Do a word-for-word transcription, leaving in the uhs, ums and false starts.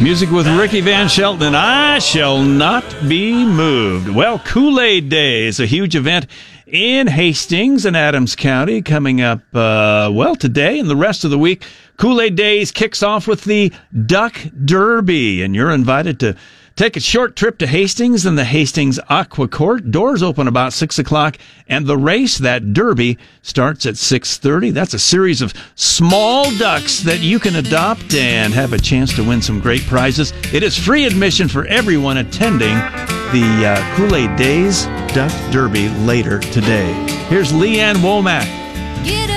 Music with Ricky Van Shelton, and I Shall Not Be Moved. Well, Kool-Aid Day is a huge event in Hastings and Adams County coming up, uh, well, today and the rest of the week. Kool-Aid Days kicks off with the Duck Derby, and you're invited to take a short trip to Hastings and the Hastings Aqua Court. Doors open about six o'clock, and the race, that derby, starts at six thirty. That's a series of small ducks that you can adopt and have a chance to win some great prizes. It is free admission for everyone attending the uh, Kool-Aid Days Duck Derby later today. Here's Leanne Womack.